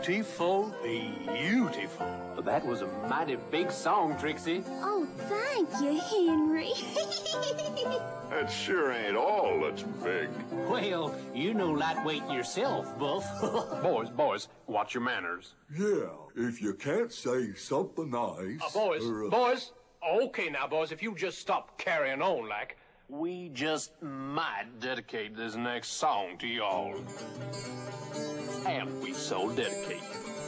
beautiful, beautiful. That was a mighty big song, Trixie. Oh, thank you, Henry. That sure ain't all that's big. Well, you know lightweight yourself, Buff. Boys, watch your manners. Yeah, if you can't say something nice... Boys. Okay now, boys, if you just stop carrying on like... We just might dedicate this next song to y'all. And we so dedicate.